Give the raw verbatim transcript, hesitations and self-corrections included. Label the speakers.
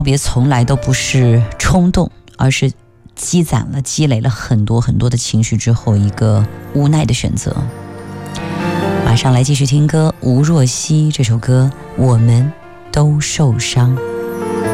Speaker 1: 别从来都不是冲动，而是积攒了积累了很多很多的情绪之后一个无奈的选择。马上来继续听歌，吴若希这首歌《我们都受伤》。